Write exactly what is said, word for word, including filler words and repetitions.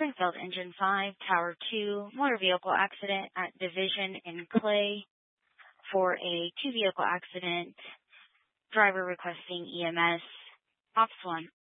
Springfield Engine five, Tower two, motor vehicle accident at Division in Clay for a two-vehicle accident. Driver requesting E M S. Ops one.